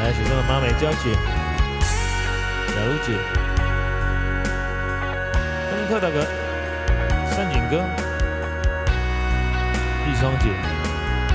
来，写上了马美娇姐、雅茹姐、登科大哥、山井哥、碧双姐。